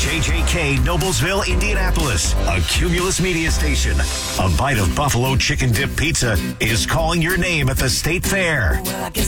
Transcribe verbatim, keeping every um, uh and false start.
J J K, Noblesville, Indianapolis, a Cumulus media station. A bite of buffalo chicken dip pizza is calling your name at the State Fair. Well, I guess